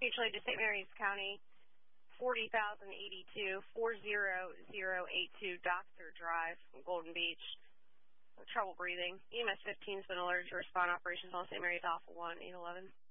Mutual Aid to St. Mary's County, 40,082, 40082 Doxter Drive, Golden Beach. Trouble breathing. EMS 15's been alerted to respond operations on St. Mary's Alpha 1, 811.